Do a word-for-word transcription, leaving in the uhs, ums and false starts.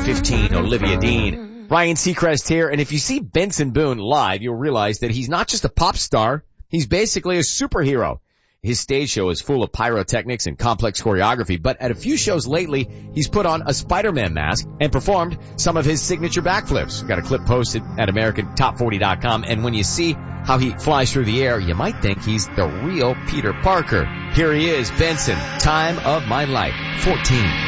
fifteen, Olivia Dean. Ryan Seacrest here, and if you see Benson Boone live, you'll realize that he's not just a pop star, he's basically a superhero. His stage show is full of pyrotechnics and complex choreography, but at a few shows lately, he's put on a Spider-Man mask and performed some of his signature backflips. Got a clip posted at American Top forty dot com, and when you see how he flies through the air, you might think he's the real Peter Parker. Here he is, Benson, Time of My Life, fourteen.